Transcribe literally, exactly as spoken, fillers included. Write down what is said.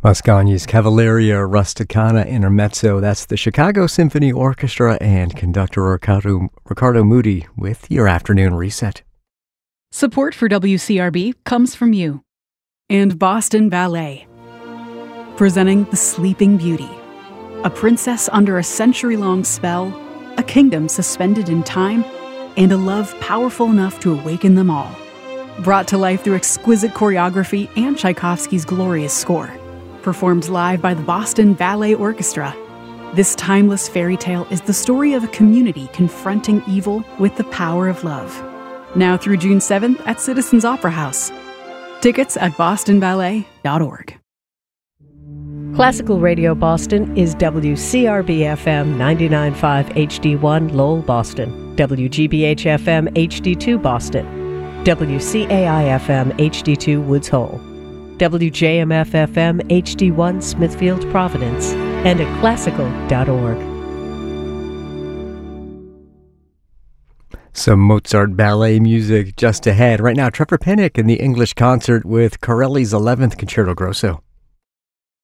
Mascagni's Cavalleria Rusticana Intermezzo. That's the Chicago Symphony Orchestra and conductor Ricardo, Ricardo Muti with your afternoon reset. Support for W C R B comes from you and Boston Ballet, presenting The Sleeping Beauty, a princess under a century-long spell, a kingdom suspended in time, and a love powerful enough to awaken them all. Brought to life through exquisite choreography and Tchaikovsky's glorious score. Performed live by the Boston Ballet Orchestra, this timeless fairy tale is the story of a community confronting evil with the power of love. Now through June seventh at Citizens Opera House. Tickets at boston ballet dot org. Classical Radio Boston is W C R B F M ninety-nine point five H D one Lowell, Boston, W G B H F M H D two Boston, W C A I F M H D two Woods Hole, W J M F F M H D one Smithfield, Providence, and at classical dot org. Some Mozart ballet music just ahead. Right now, Trevor Pinnock in the English concert with Corelli's eleventh Concerto Grosso.